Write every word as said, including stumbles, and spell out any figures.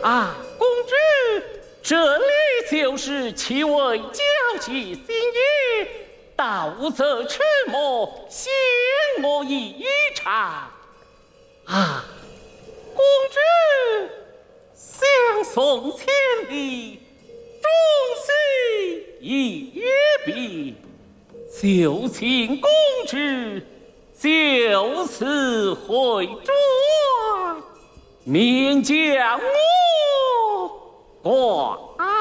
啊，公主，这里就是七位交旗新爷，道则迟暮，献我一场。啊，公主，相送千里，终须一别。就请公主就此回转，免将我挂。